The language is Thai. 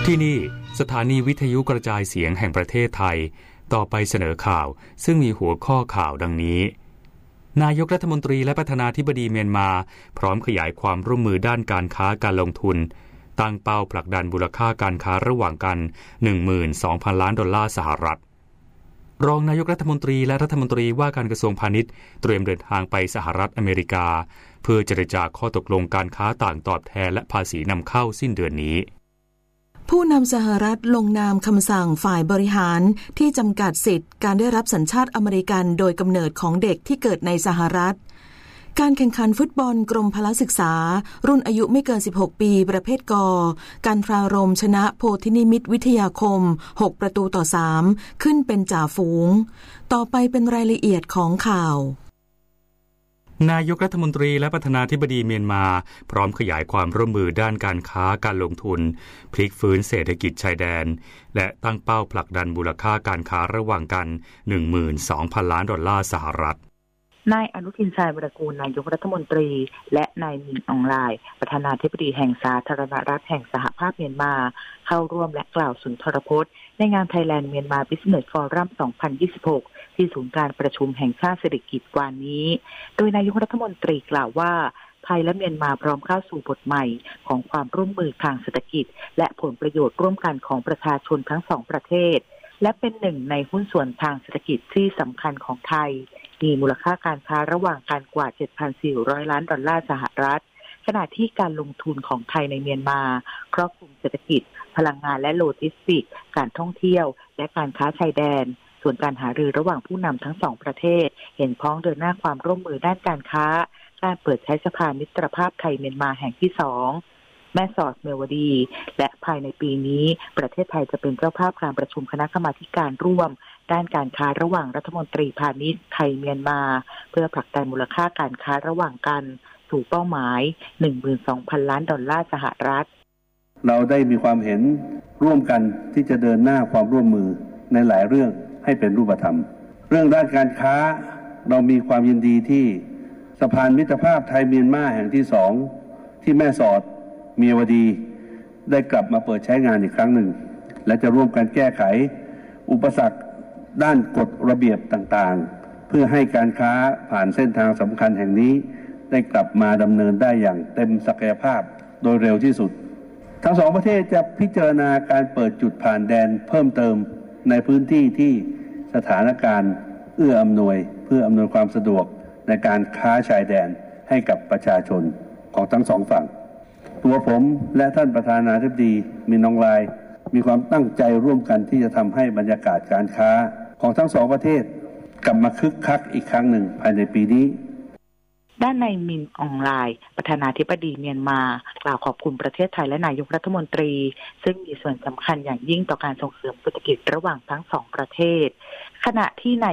ที่นี่สถานีวิทยุกระจายเสียงแห่งประเทศไทยต่อไปเสนอข่าวซึ่งมีหัวข้อข่าวดังนี้นายกรัฐมนตรีและประธานาธิบดีเมียนมาพร้อมขยายความร่วมมือด้านการค้าการลงทุนตั้งเป้าผลักดันมูลค่าการค้าระหว่างกัน 12,000 ล้านดอลลาร์สหรัฐรองนายกรัฐมนตรีและรัฐมนตรีว่าการกระทรวงพาณิชย์เตรียมเดินทางไปสหรัฐอเมริกาเพื่อเจรจาข้อตกลงการค้าต่างตอบแทนและภาษีนำเข้าสิ้นเดือนนี้ผู้นำสหรัฐลงนามคำสั่งฝ่ายบริหารที่จำกัดสิทธิ์การได้รับสัญชาติอเมริกันโดยกำเนิดของเด็กที่เกิดในสหรัฐการแข่งขันฟุตบอลกรมพละศึกษารุ่นอายุไม่เกิน16ปีประเภทกการทรารมชนะโพธินิมิตรวิทยาคม6-3ขึ้นเป็นจ่าฝูงต่อไปเป็นรายละเอียดของข่าวนายกรัฐมนตรีและประธานาธิบดีเมียนมาพร้อมขยายความร่วมมือด้านการค้าการลงทุนพลิกฟื้นเศรษฐกิจชายแดนและตั้งเป้าผลักดันมูลค่าการค้าระหว่างกัน 12,000 ล้านดอลลาร์สหรัฐนายอนุทินชาญวิรากูลนายกรัฐมนตรีและนายมินอองไลน์ประธานาธิบดีแห่งสาธารณรัฐแห่งสหภาพเมียนมาเข้าร่วมและกล่าวสุนทรพจน์ในงาน Thailand Myanmar Business Forum 2026 ที่ศูนย์การประชุมแห่งชาติเศรษฐกิจวันนี้โดยนายกรัฐมนตรีกล่าวว่าไทยและเมียนมาพร้อมเข้าสู่บทใหม่ของความร่วมมือทางเศรษฐกิจและผลประโยชน์ร่วมกันของประชาชนทั้งสองประเทศและเป็นหนึ่งในหุ้นส่วนทางเศรษฐกิจที่สำคัญของไทยมีมูลค่าการค้าระหว่างกันกว่า 7,400 ล้านดอลลาร์สหรัฐขณะที่การลงทุนของไทยในเมียนมาครอบคลุมเศรษฐกิจพลังงานและโลจิสติกส์การท่องเที่ยวและการค้าชายแดนส่วนการหารือระหว่างผู้นำทั้งสองประเทศเห็นพ้องเดินหน้าความร่วมมือด้านการค้าการเปิดใช้สะพานมิตรภาพไทยเมียนมาแห่งที่2แม่สอดเมวดีและภายในปีนี้ประเทศไทยจะเป็นเจ้าภาพการประชุมคณะกรรมาการร่วมด้านการค้าระหว่างรัฐมนตรีพาณิชย์ไทยเมียนมาเพื่อผลักดันมูลค่าการค้าระหว่างกันสู่เป้าหมาย 12,000 ล้านดอลลาร์สหรัฐเราได้มีความเห็นร่วมกันที่จะเดินหน้าความร่วมมือในหลายเรื่องให้เป็นรูปธรรมเรื่องด้านการค้าเรามีความยินดีที่สะพานมิตรภาพไทยเมียนมาแห่งที่2ที่แม่สอดเมียวดีได้กลับมาเปิดใช้งานอีกครั้งหนึ่งและจะร่วมกันแก้ไขอุปสรรคด้านกฎระเบียบต่างๆเพื่อให้การค้าผ่านเส้นทางสำคัญแห่งนี้ได้กลับมาดำเนินได้อย่างเต็มศักยภาพโดยเร็วที่สุดทั้งสองประเทศจะพิจารณาการเปิดจุดผ่านแดนเพิ่มเติมในพื้นที่ที่สถานการณ์เอื้ออำนวยเพื่ออำนวยความสะดวกในการค้าชายแดนให้กับประชาชนของทั้งสองฝั่งตัวผมและท่านประธานาธิบดีมินอองไลน์มีความตั้งใจร่วมกันที่จะทำให้บรรยากาศการค้าของทั้งสองประเทศกลับมาคึกคักอีกครั้งหนึ่งภายในปีนี้ด้านนายมินอองไลน์ประธานาธิบดีเมียนมากล่าวขอบคุณประเทศไทยและนายกรัฐมนตรีซึ่งมีส่วนสำคัญอย่างยิ่งต่อการส่งเสริมเศรษฐกิจระหว่างทั้งสองประเทศขณะที่นาย